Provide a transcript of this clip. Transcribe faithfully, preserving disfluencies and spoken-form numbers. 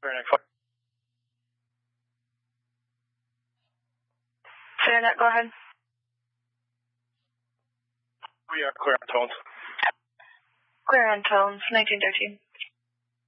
Internet, go ahead. We are clear on tones. Clear on tones, nineteen thirteen.